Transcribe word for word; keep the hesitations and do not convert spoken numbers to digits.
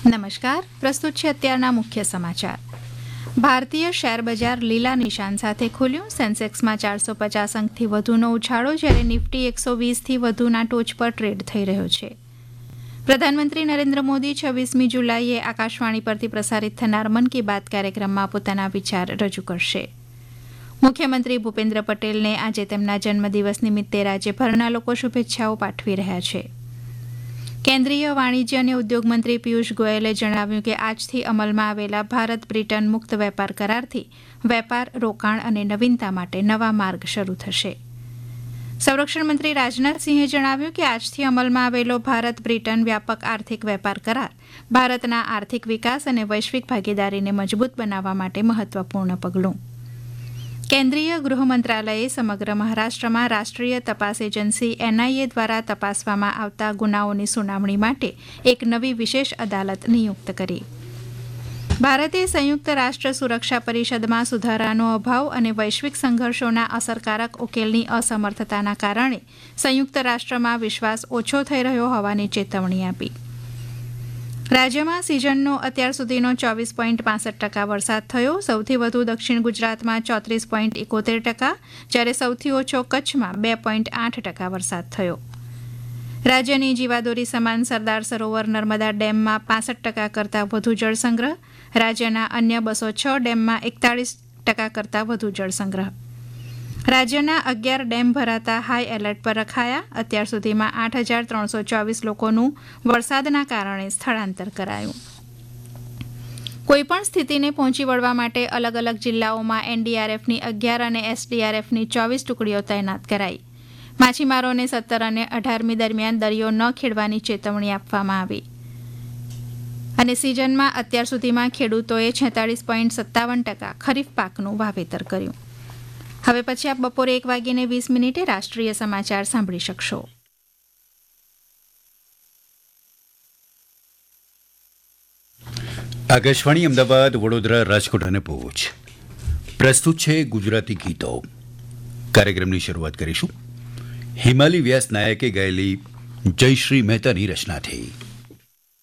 નમસ્કાર, પ્રસ્તુત છે અત્યારના મુખ્ય સમાચાર. ભારતીય શેર બજાર લીલા નિશાન સાથે ખુલ્યું. સેન્સેક્સમાં ચારસો પચાસ અંકથી વધુનો ઉછાળો, જ્યારે નિફ્ટી એકસો વીસથી વધુના ટોચ પર ટ્રેડ થઈ રહ્યો છે. પ્રધાનમંત્રી નરેન્દ્ર મોદી છવ્વીસમી જુલાઈએ આકાશવાણી પરથી પ્રસારિત થનાર મન કી બાત કાર્યક્રમમાં પોતાના વિચાર રજૂ કરશે. મુખ્યમંત્રી ભૂપેન્દ્ર પટેલને આજે તેમના જન્મદિવસ નિમિત્તે રાજ્યભરના લોકો શુભેચ્છાઓ પાઠવી રહ્યા છે. કેન્દ્રીય વાણિજ્ય અને ઉદ્યોગ મંત્રી પિયુષ ગોયલે જણાવ્યું કે આજથી અમલમાં આવેલા ભારત બ્રિટન મુક્ત વેપાર કરારથી વેપાર, રોકાણ અને નવીનતા માટે નવા માર્ગ શરૂ થશે. સંરક્ષણ મંત્રી રાજનાથસિંહે જણાવ્યું કે આજથી અમલમાં આવેલો ભારત બ્રિટન વ્યાપક આર્થિક વેપાર કરાર ભારતના આર્થિક વિકાસ અને વૈશ્વિક ભાગીદારીને મજબૂત બનાવવા માટે મહત્વપૂર્ણ પગલું. કેન્દ્રીય ગૃહ મંત્રાલયે સમગ્ર મહારાષ્ટ્રમાં રાષ્ટ્રીય તપાસ એજન્સી એનઆઈએ દ્વારા તપાસવામાં આવતા ગુનાઓની સુનાવણી માટે એક નવી વિશેષ અદાલત નિયુક્ત કરી. ભારતે સંયુક્ત રાષ્ટ્ર સુરક્ષા પરિષદમાં સુધારાનો અભાવ અને વૈશ્વિક સંઘર્ષોના અસરકારક ઉકેલની અસમર્થતાના કારણે સંયુક્ત રાષ્ટ્રમાં વિશ્વાસ ઓછો થઈ રહ્યો હોવાની ચેતવણી આપી. રાજ્યમાં સિઝનનો અત્યાર સુધીનો ચોવીસ પોઈન્ટ પાસઠ ટકા વરસાદ થયો. સૌથી વધુ દક્ષિણ ગુજરાતમાં ચોત્રીસ પોઈન્ટ એકોતેર ટકા, જ્યારે સૌથી ઓછો કચ્છમાં બે પોઈન્ટ આઠ ટકા વરસાદ થયો. રાજ્યની જીવાદોરી સમાન સરદાર સરોવર નર્મદા ડેમમાં પાસઠ ટકા કરતાં વધુ જળસંગ્રહ. રાજ્યના અન્ય બસો છ ડેમમાં એકતાળીસ ટકા કરતાં વધુ જળસંગ્રહ. રાજ્યના અગિયાર ડેમ ભરાતા હાઈ એલર્ટ પર રખાયા. અત્યાર સુધીમાં આઠ હજાર ત્રણસો ચોવીસ લોકોનું વરસાદના કારણે સ્થળાંતર કરાયું. કોઈપણ સ્થિતિને પહોંચી વળવા માટે અલગ અલગ જિલ્લાઓમાં એનડીઆરએફની અગિયાર અને એસડીઆરએફની ચોવીસ ટુકડીઓ તૈનાત કરાઈ. માછીમારોને સત્તર અને અઢારમી દરમિયાન દરિયો ન ખેડવાની ચેતવણી આપવામાં આવી. અને સિઝનમાં અત્યાર સુધીમાં ખેડૂતોએ છેતાળીસ પોઈન્ટ સત્તાવન ટકા ખરીફ પાકનું વાવેતર કર્યું. હવે પછી આપ બપોરે એક વાગીને વીસ મિનિટે રાષ્ટ્રીય સમાચાર સાંભળી શકશો. આકાશવાણી અમદાવાદ, વડોદરા, રાજકોટ અને ભુજ. પ્રસ્તુત છે ગુજરાતી ગીતો. કાર્યક્રમની શરૂઆત કરીશું હિમાલી વ્યાસ નાયકે ગાયેલી જયશ્રી મહેતાની રચનાથી.